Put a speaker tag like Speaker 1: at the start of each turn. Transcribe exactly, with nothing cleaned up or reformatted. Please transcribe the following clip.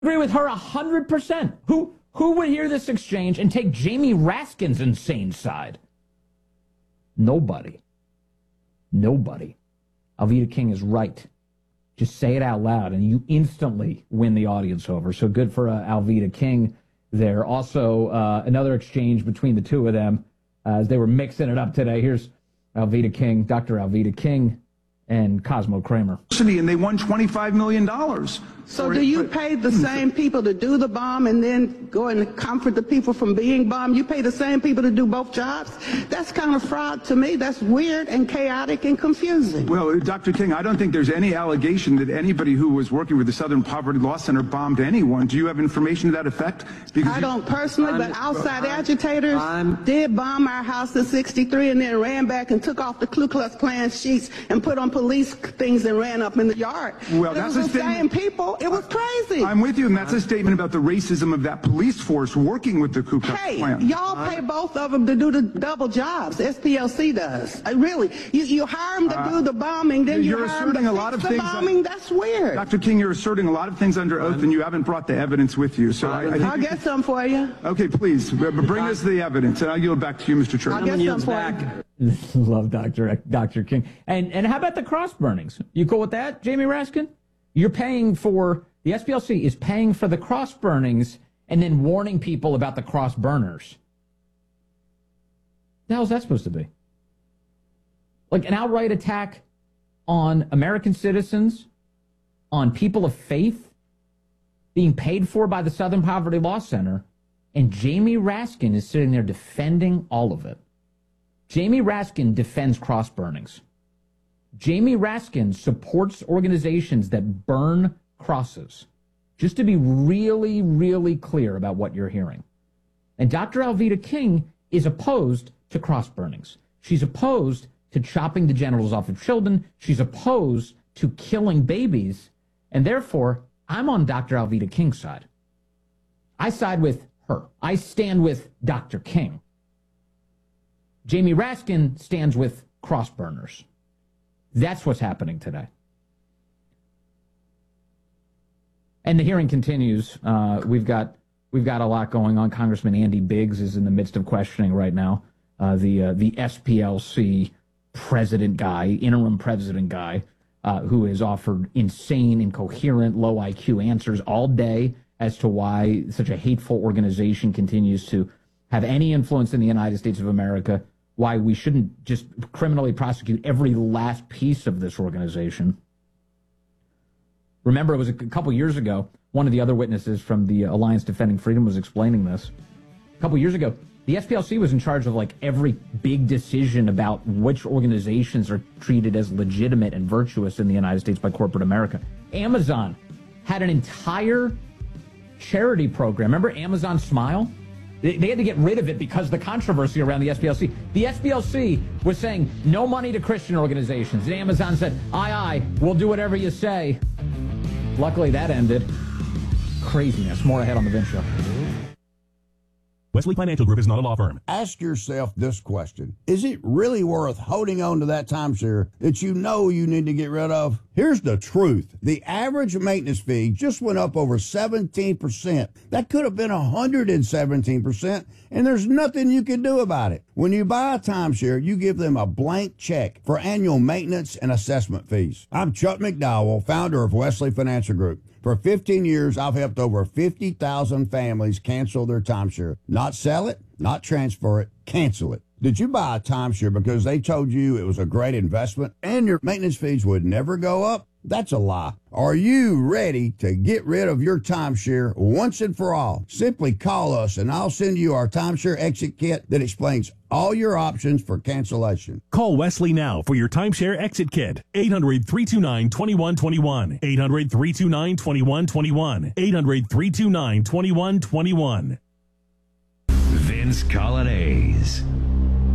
Speaker 1: Agree with her one hundred percent. Who, who would hear this exchange and take Jamie Raskin's insane side? Nobody. Nobody. Alveda King is right. Just say it out loud, and you instantly win the audience over. So good for uh, Alveda King there. Also, uh, another exchange between the two of them uh, as they were mixing it up today. Here's Alveda King, Doctor Alveda King, and Cosmo Kramer.
Speaker 2: And they won twenty-five million dollars.
Speaker 3: So do you pay the same people to do the bomb and then go and comfort the people from being bombed? You pay the same people to do both jobs? That's kind of fraud to me. That's weird and chaotic and confusing.
Speaker 2: Well, Doctor King, I don't think there's any allegation that anybody who was working with the Southern Poverty Law Center bombed anyone. Do you have information to that effect?
Speaker 3: Because I don't personally, but outside
Speaker 4: I'm,
Speaker 3: agitators
Speaker 4: I'm,
Speaker 3: did bomb our house in sixty-three and then ran back and took off the Ku Klux Klan sheets and put on police things and ran up in the yard.
Speaker 2: Well,
Speaker 3: it
Speaker 2: that's
Speaker 3: was
Speaker 2: a
Speaker 3: the
Speaker 2: statement.
Speaker 3: same people. It was crazy.
Speaker 2: I'm with you, and that's a statement about the racism of that police force working with the Ku Klux
Speaker 3: Hey,
Speaker 2: Klan.
Speaker 3: y'all pay both of them to do the double jobs. S P L C does. I really, you, you hire them to
Speaker 2: Uh,
Speaker 3: do the bombing, then you
Speaker 2: you're
Speaker 3: hire them
Speaker 2: asserting
Speaker 3: to
Speaker 2: a lot
Speaker 3: fix
Speaker 2: of
Speaker 3: the
Speaker 2: things.
Speaker 3: bombing. That's weird.
Speaker 2: Doctor King, you're asserting a lot of things under oath, and you haven't brought the evidence with you. So I, I think
Speaker 3: I'll
Speaker 2: you
Speaker 3: get some for you.
Speaker 2: Okay, please, but bring us the evidence, and I'll yield back to you, Mister Church.
Speaker 3: I'll get some
Speaker 4: yields
Speaker 3: for
Speaker 4: back.
Speaker 3: you.
Speaker 1: Love Doctor Doctor King. And and how about the cross burnings? You cool with that, Jamie Raskin? You're paying for, the S P L C is paying for the cross burnings and then warning people about the cross burners. The hell's that supposed to be? Like an outright attack on American citizens, on people of faith, being paid for by the Southern Poverty Law Center, and Jamie Raskin is sitting there defending all of it. Jamie Raskin defends cross burnings. Jamie Raskin supports organizations that burn crosses. Just to be really, really clear about what you're hearing. And Doctor Alveda King is opposed to cross burnings. She's opposed to chopping the genitals off of children. She's opposed to killing babies. And therefore, I'm on Doctor Alveda King's side. I side with her. I stand with Doctor King. Jamie Raskin stands with cross burners. That's what's happening today. And the hearing continues. Uh, we've got we've got a lot going on. Congressman Andy Biggs is in the midst of questioning right now. Uh, the uh, the S P L C president guy, interim president guy, uh, who has offered insane, incoherent, low I Q answers all day as to why such a hateful organization continues to have any influence in the United States of America, why we shouldn't just criminally prosecute every last piece of this organization. Remember, it was a couple years ago, one of the other witnesses from the Alliance Defending Freedom was explaining this. A couple years ago, the S P L C was in charge of like every big decision about which organizations are treated as legitimate and virtuous in the United States by corporate America. Amazon had an entire charity program. Remember Amazon Smile? They, they had to get rid of it because of the controversy around the S P L C. The S P L C was saying no money to Christian organizations. And Amazon said, aye, aye, we'll do whatever you say. Luckily, that ended. Craziness. More ahead on the Vince Show.
Speaker 5: Wesley Financial Group is not a law firm.
Speaker 6: Ask yourself this question. Is it really worth holding on to that timeshare that you know you need to get rid of? Here's the truth. The average maintenance fee just went up over seventeen percent. That could have been one hundred seventeen percent, and there's nothing you can do about it. When you buy a timeshare, you give them a blank check for annual maintenance and assessment fees. I'm Chuck McDowell, founder of Wesley Financial Group. For fifteen years, I've helped over fifty thousand families cancel their timeshare. Not sell it, not transfer it, cancel it. Did you buy a timeshare because they told you it was a great investment and your maintenance fees would never go up? That's a lie. Are you ready to get rid of your timeshare once and for all? Simply call us and I'll send you our timeshare exit kit that explains all your options for cancellation.
Speaker 5: Call Wesley now for your timeshare exit kit. eight hundred, three two nine, two one two one. eight hundred, three two nine, two one two one. eight hundred, three two nine, two one two one.
Speaker 7: Vince Colonnese.